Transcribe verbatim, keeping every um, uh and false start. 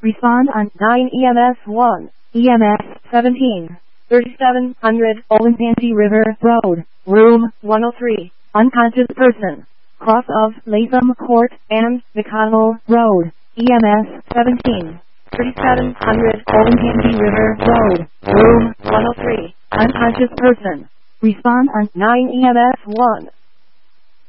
Respond on nine E M S one. E M S seventeen. thirty-seven hundred Olentangy River Road, Room one oh three. Unconscious person. Cross of Latham Court and McConnell Road. E M S seventeen. thirty-seven hundred Olentangy River Road, Room one oh three. Unconscious person. Respond on nine E M S one.